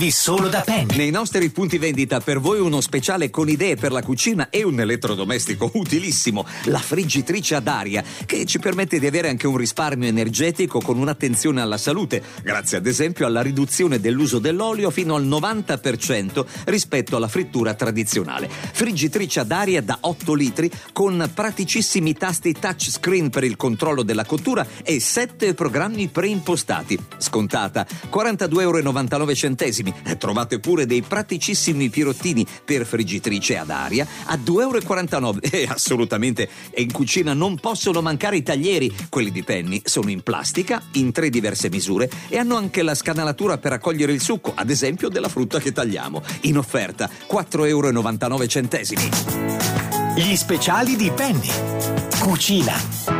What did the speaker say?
Solo da Penny. Nei nostri punti vendita per voi uno speciale con idee per la cucina e un elettrodomestico utilissimo, la friggitrice ad aria, che ci permette di avere anche un risparmio energetico con un'attenzione alla salute, grazie ad esempio alla riduzione dell'uso dell'olio fino al 90% rispetto alla frittura tradizionale. Friggitrice ad aria da 8 litri con praticissimi tasti touchscreen per il controllo della cottura e 7 programmi preimpostati. Scontata, 42,99 €. Trovate pure dei praticissimi pirottini per friggitrice ad aria a 2,49 €. Assolutamente, e in cucina non possono mancare i taglieri. Quelli di Penny sono in plastica, in 3 diverse misure e hanno anche la scanalatura per raccogliere il succo, ad esempio della frutta che tagliamo. In offerta 4,99 €. Gli speciali di Penny. Cucina.